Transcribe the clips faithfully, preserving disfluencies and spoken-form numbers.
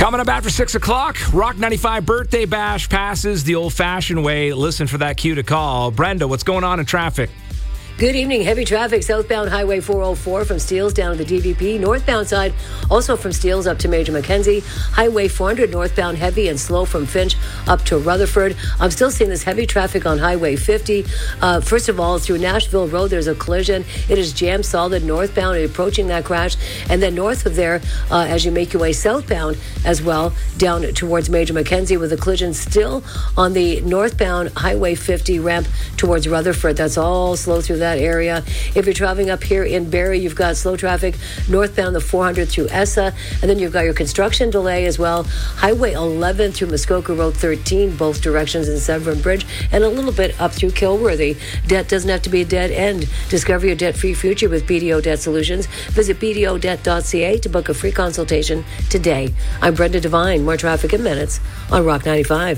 Coming up after six o'clock, Rock ninety-five birthday bash passes the old-fashioned way. Listen for that cue to call. Brenda, what's going on in traffic? Good evening. Heavy traffic southbound Highway four oh four from Steeles down to the D V P. Northbound side also from Steeles up to Major Mackenzie. Highway four hundred northbound heavy and slow from Finch up to Rutherford. I'm still seeing this heavy traffic on Highway fifty. Uh, first of all, through Nashville Road, there's a collision. It is jammed solid northbound, approaching that crash. And then north of there, uh, as you make your way southbound as well, down towards Major Mackenzie with a collision still on the northbound Highway fifty ramp towards Rutherford. That's all slow through that area. If you're traveling up here in Barrie, you've got slow traffic northbound the four hundred through Essa, and then you've got your construction delay as well. Highway eleven through Muskoka Road thirteen, both directions in Severn Bridge, and a little bit up through Kilworthy. Debt doesn't have to be a dead end. Discover your debt-free future with B D O Debt Solutions. Visit b d o debt dot c a to book a free consultation today. I'm Brenda Devine. More traffic in minutes on Rock ninety-five.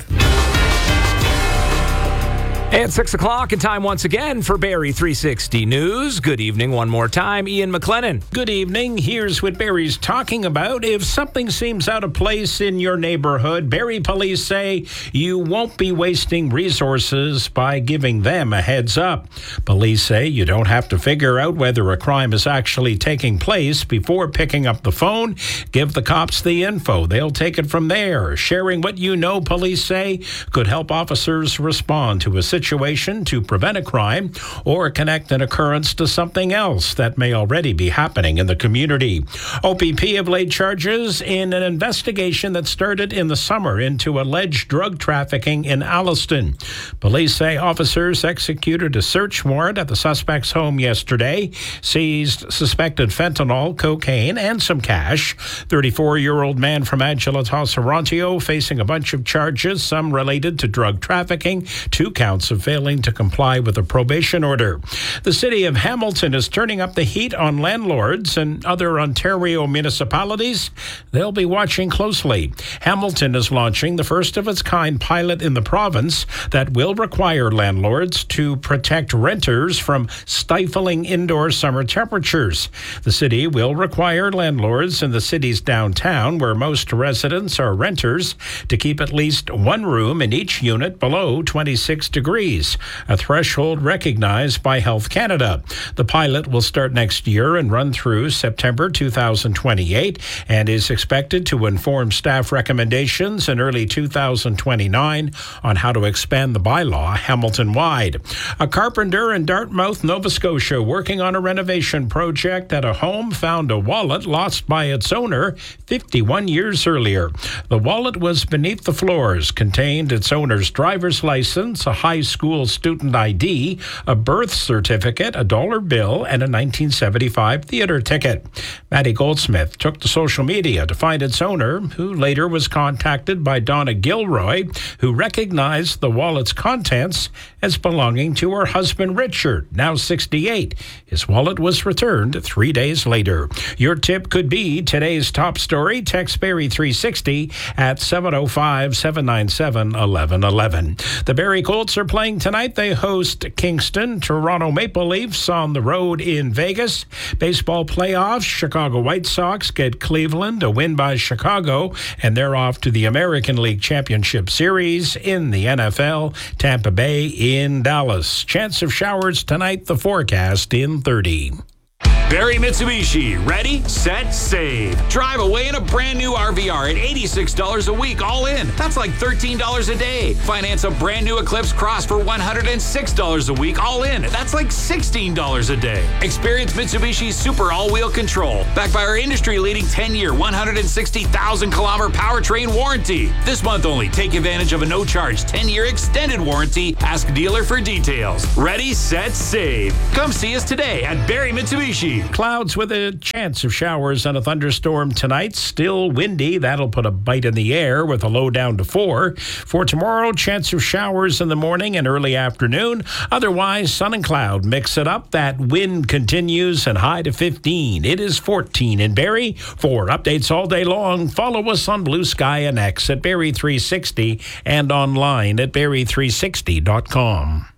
And six o'clock and time once again for Barrie three sixty News. Good evening one more time. Ian McLennan. Good evening. Here's what Barrie's talking about. If something seems out of place in your neighborhood, Barrie police say you won't be wasting resources by giving them a heads up. Police say you don't have to figure out whether a crime is actually taking place before picking up the phone. Give the cops the info. They'll take it from there. Sharing what you know, police say, could help officers respond to a situation situation to prevent a crime or connect an occurrence to something else that may already be happening in the community. O P P have laid charges in an investigation that started in the summer into alleged drug trafficking in Alliston. Police say officers executed a search warrant at the suspect's home yesterday, seized suspected fentanyl, cocaine, and some cash. thirty-four-year-old man from Agiletos, Oronto, facing a bunch of charges, some related to drug trafficking, two counts of failing to comply with a probation order. The city of Hamilton is turning up the heat on landlords and other Ontario municipalities. They'll be watching closely. Hamilton is launching the first of its kind pilot in the province that will require landlords to protect renters from stifling indoor summer temperatures. The city will require landlords in the city's downtown, where most residents are renters, to keep at least one room in each unit below twenty-six degrees. A threshold recognized by Health Canada. The pilot will start next year and run through September two thousand twenty-eight and is expected to inform staff recommendations in early two thousand twenty-nine on how to expand the bylaw Hamilton-wide. A carpenter in Dartmouth, Nova Scotia, working on a renovation project at a home, found a wallet lost by its owner fifty-one years earlier. The wallet was beneath the floors, contained its owner's driver's license, a high school student I D, a birth certificate, a dollar bill, and a nineteen seventy-five theater ticket. Maddie Goldsmith took to social media to find its owner, who later was contacted by Donna Gilroy, who recognized the wallet's contents as belonging to her husband, Richard, now sixty-eight. His wallet was returned three days later. Your tip could be today's top story. Text Barrie three sixty at seven oh five, seven nine seven, one one one one. The Barrie Colts are playing tonight. They host Kingston. Toronto Maple Leafs on the road in Vegas. Baseball playoffs. Chicago White Sox get Cleveland, a win by Chicago, and they're off to the American League Championship Series. In the N F L, Tampa Bay in Dallas. Chance of showers tonight. The forecast in thirty. Barrie Mitsubishi. Ready, set, save. Drive away in a brand new R V R at eighty-six dollars a week, all in. That's like thirteen dollars a day. Finance a brand new Eclipse Cross for one hundred six dollars a week, all in. That's like sixteen dollars a day. Experience Mitsubishi's super all-wheel control, backed by our industry-leading ten-year, one hundred sixty thousand kilometer powertrain warranty. This month only, take advantage of a no-charge ten-year extended warranty. Ask dealer for details. Ready, set, save. Come see us today at Barrie Mitsubishi. Clouds with a chance of showers and a thunderstorm tonight. Still windy. That'll put a bite in the air with a low down to four. For tomorrow, chance of showers in the morning and early afternoon. Otherwise, sun and cloud. Mix it up. That wind continues and high to fifteen. It is fourteen in Barrie. For updates all day long, follow us on Blue Sky and X at Barrie three sixty and online at barrie three sixty dot com.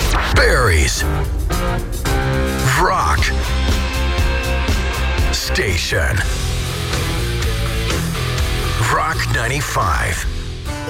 Barrie's Rock Station. Rock Rock ninety-five.